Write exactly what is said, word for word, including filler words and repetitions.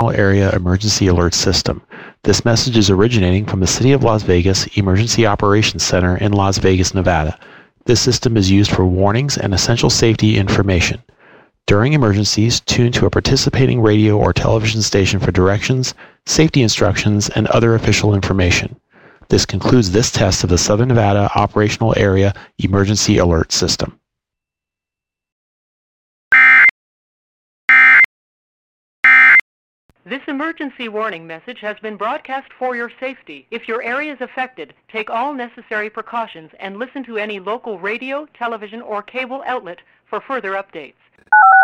Area Emergency Alert System. This message is originating from the City of Las Vegas Emergency Operations Center in Las Vegas, Nevada. This system is used for warnings and essential safety information. During emergencies, tune to a participating radio or television station for directions, safety instructions, and other official information. This concludes this test of the Southern Nevada Operational Area Emergency Alert System. This emergency warning message has been broadcast for your safety. If your area is affected, take all necessary precautions and listen to any local radio, television, or cable outlet for further updates.